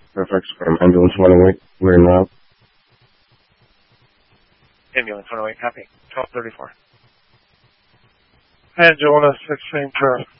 Fairfax from ambulance 108. We're en route. Ambulance 108, copy. 1234. Angela 6, same curve.